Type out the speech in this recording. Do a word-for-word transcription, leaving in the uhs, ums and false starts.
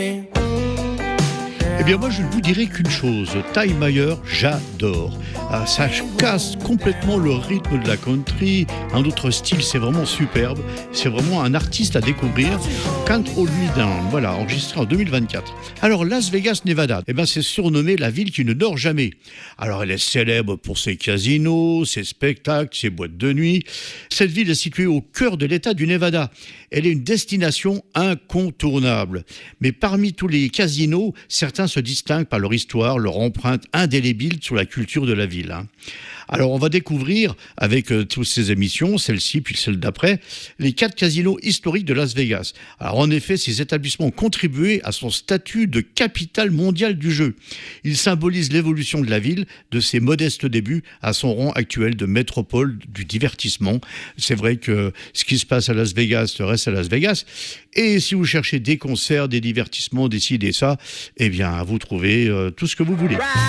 Eh bien moi je ne vous dirai qu'une chose, Ty Mayer, j'adore. Ah, ça casse complètement le rythme de la country, un autre style, c'est vraiment superbe, c'est vraiment un artiste à découvrir. Can't Hold Me Down, voilà, enregistré en deux mille vingt-quatre. Alors Las Vegas, Nevada, eh ben, c'est surnommé la ville qui ne dort jamais. Alors elle est célèbre pour ses casinos, ses spectacles, ses boîtes de nuit. Cette ville est située au cœur de l'État du Nevada. Elle est une destination incontournable. Mais parmi tous les casinos, certains se distinguent par leur histoire, leur empreinte indélébile sur la culture de la ville. Hein. Alors on va découvrir, avec euh, toutes ces émissions, celle-ci puis celle d'après, les quatre casinos historiques de Las Vegas. Alors en effet, ces établissements ont contribué à son statut de capitale mondiale du jeu. Ils symbolisent l'évolution de la ville, de ses modestes débuts à son rang actuel de métropole du divertissement. C'est vrai que ce qui se passe à Las Vegas reste à Las Vegas. Et si vous cherchez des concerts, des divertissements, des ci, des ça, eh bien vous trouvez euh, tout ce que vous voulez.